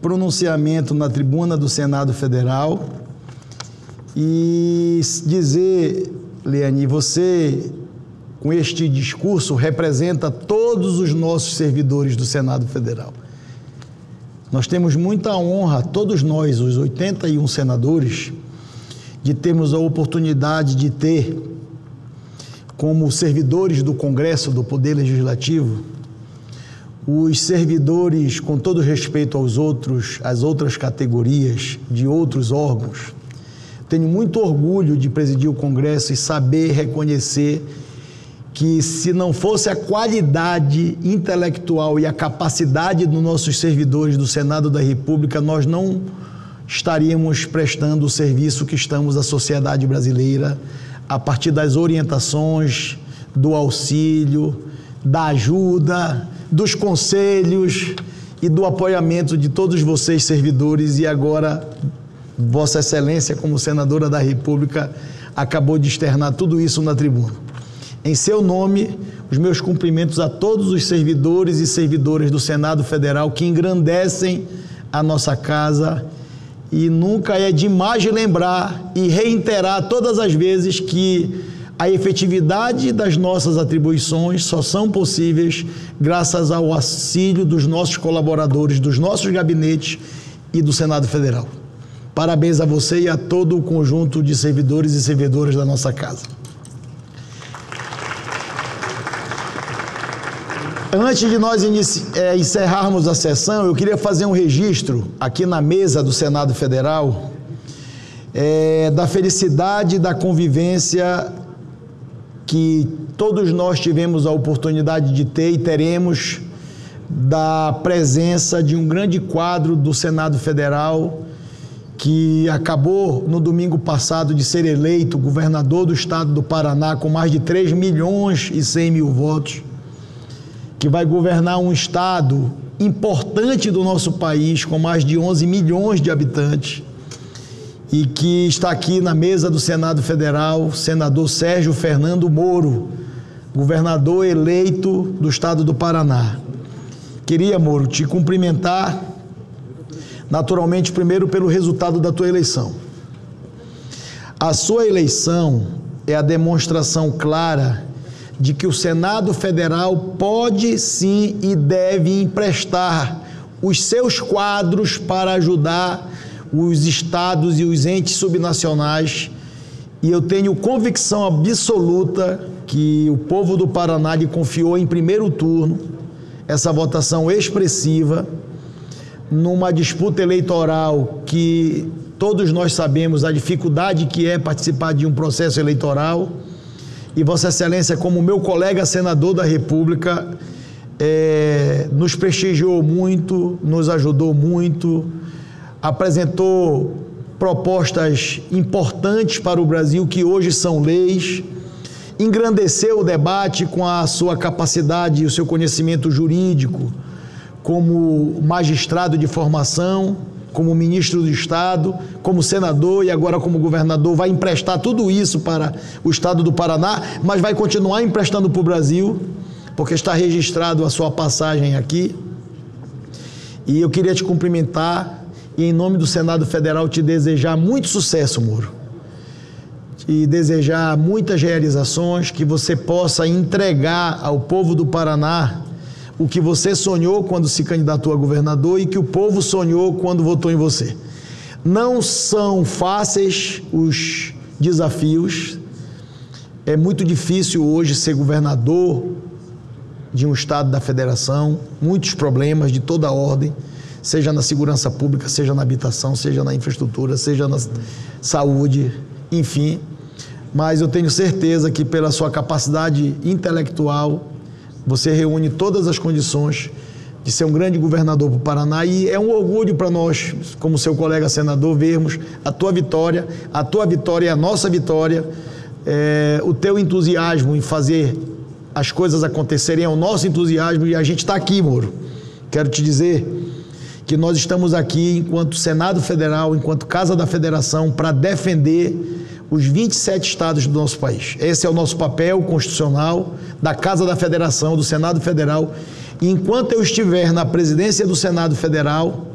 pronunciamento na tribuna do Senado Federal e dizer, Leani, você, com este discurso, representa todos os nossos servidores do Senado Federal. Nós temos muita honra, todos nós, os 81 senadores, de termos a oportunidade de ter, como servidores do Congresso, do Poder Legislativo, os servidores, com todo respeito aos outros, às outras categorias de outros órgãos. Tenho muito orgulho de presidir o Congresso e saber reconhecer que, se não fosse a qualidade intelectual e a capacidade dos nossos servidores do Senado da República, nós não estaríamos prestando o serviço que estamos à sociedade brasileira, a partir das orientações, do auxílio, da ajuda, dos conselhos e do apoiamento de todos vocês, servidores, e agora Vossa Excelência, como senadora da República, acabou de externar tudo isso na tribuna. Em seu nome, os meus cumprimentos a todos os servidores e servidoras do Senado Federal que engrandecem a nossa casa, e nunca é demais lembrar e reiterar todas as vezes que a efetividade das nossas atribuições só são possíveis graças ao auxílio dos nossos colaboradores, dos nossos gabinetes e do Senado Federal. Parabéns a você e a todo o conjunto de servidores e servidoras da nossa casa. Antes de nós encerrarmos a sessão, eu queria fazer um registro aqui na mesa do Senado Federal da felicidade da convivência que todos nós tivemos a oportunidade de ter e teremos, da presença de um grande quadro do Senado Federal que acabou no domingo passado de ser eleito governador do estado do Paraná com mais de 3.100.000 votos, que vai governar um estado importante do nosso país com mais de 11 milhões de habitantes, e que está aqui na mesa do Senado Federal, senador Sérgio Fernando Moro, governador eleito do estado do Paraná. Queria, Moro, te cumprimentar, naturalmente, primeiro pelo resultado da tua eleição. A sua eleição é a demonstração clara de que o Senado Federal pode sim e deve emprestar os seus quadros para ajudar os estados e os entes subnacionais, e eu tenho convicção absoluta que o povo do Paraná lhe confiou em primeiro turno essa votação expressiva numa disputa eleitoral que todos nós sabemos a dificuldade que é participar de um processo eleitoral, e Vossa Excelência, como meu colega senador da República, nos prestigiou muito, nos ajudou muito, apresentou propostas importantes para o Brasil que hoje são leis, engrandeceu o debate com a sua capacidade e o seu conhecimento jurídico como magistrado de formação, como ministro do Estado, como senador e agora como governador. Vai emprestar tudo isso para o estado do Paraná, mas vai continuar emprestando para o Brasil, porque está registrado a sua passagem aqui. E eu queria te cumprimentar e, em nome do Senado Federal, te desejar muito sucesso, Moro. E desejar muitas realizações, que você possa entregar ao povo do Paraná o que você sonhou quando se candidatou a governador e que o povo sonhou quando votou em você. Não são fáceis os desafios, é muito difícil hoje ser governador de um estado da federação, muitos problemas de toda ordem, seja na segurança pública, seja na habitação, seja na infraestrutura, seja na saúde, enfim. Mas eu tenho certeza que, pela sua capacidade intelectual, você reúne todas as condições de ser um grande governador para o Paraná, e é um orgulho para nós, como seu colega senador, vermos a tua vitória é a nossa vitória, o teu entusiasmo em fazer as coisas acontecerem é o nosso entusiasmo, e a gente está aqui, Moro. Quero te dizer que nós estamos aqui enquanto Senado Federal, enquanto Casa da Federação, para defender os 27 estados do nosso país. Esse é o nosso papel constitucional da Casa da Federação, do Senado Federal. E enquanto eu estiver na presidência do Senado Federal,